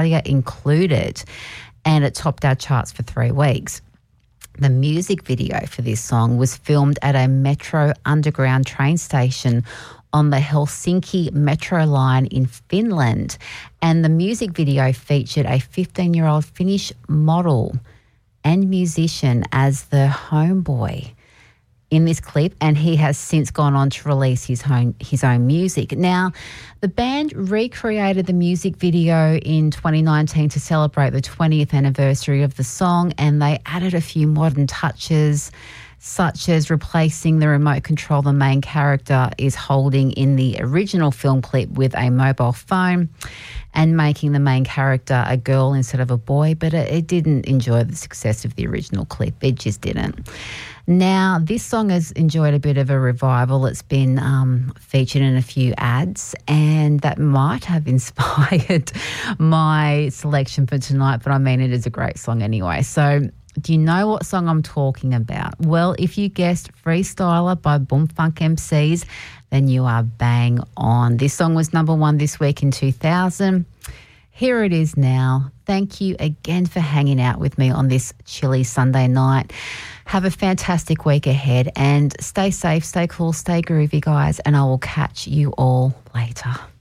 Australia included, and it topped our charts for 3 weeks. The music video for this song was filmed at a Metro underground train station on the Helsinki Metro line in Finland, and the music video featured a 15-year-old Finnish model and musician as the homeboy in this clip, and he has since gone on to release his own music. Now, the band recreated the music video in 2019 to celebrate the 20th anniversary of the song, and they added a few modern touches, such as replacing the remote control the main character is holding in the original film clip with a mobile phone, and making the main character a girl instead of a boy, but it didn't enjoy the success of the original clip. It just didn't. Now, this song has enjoyed a bit of a revival. It's been featured in a few ads, and that might have inspired my selection for tonight, but I mean, it is a great song anyway. So, do you know what song I'm talking about? Well, if you guessed Freestyler by Boomfunk MCs, then you are bang on. This song was number 1 this week in 2000. Here it is now. Thank you again for hanging out with me on this chilly Sunday night. Have a fantastic week ahead and stay safe, stay cool, stay groovy, guys, and I will catch you all later.